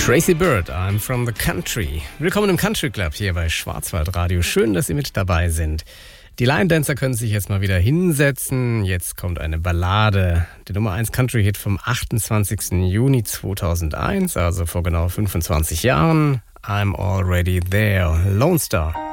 Tracy Bird, I'm from the country. Willkommen im Country Club hier bei Schwarzwaldradio. Schön, dass Sie mit dabei sind. Die Line Dancer können sich jetzt mal wieder hinsetzen. Jetzt kommt eine Ballade. Der Nummer 1 Country-Hit vom 28. Juni 2001, also vor genau 25 Jahren. I'm Already There, Lone Star.